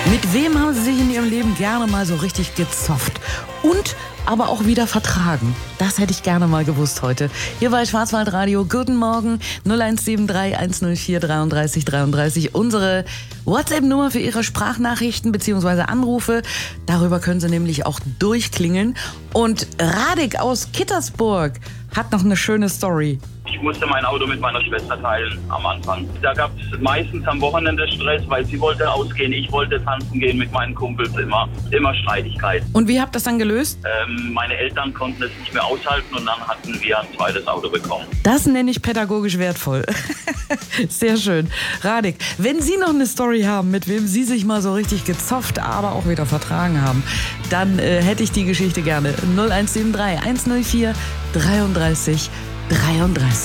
Mit wem haben Sie sich in Ihrem Leben gerne mal so richtig gezofft? Und aber auch wieder vertragen? Das hätte ich gerne mal gewusst heute. Hier bei Schwarzwaldradio. Guten Morgen. 0173 104 33 33. Unsere WhatsApp-Nummer für Ihre Sprachnachrichten bzw. Anrufe. Darüber können Sie nämlich auch durchklingeln. Und Radik aus Kittersburg hat noch eine schöne Story. Ich musste mein Auto mit meiner Schwester teilen am Anfang. Da gab es meistens am Wochenende Stress, weil sie wollte ausgehen, ich wollte tanzen gehen mit meinen Kumpels, immer Streitigkeiten. Und wie habt ihr das dann gelöst? Meine Eltern konnten es nicht mehr aushalten und dann hatten wir ein zweites Auto bekommen. Das nenne ich pädagogisch wertvoll. Sehr schön. Radik, wenn Sie noch eine Story haben, mit wem Sie sich mal so richtig gezofft, aber auch wieder vertragen haben, dann hätte ich die Geschichte gerne. 0173 104 33 33.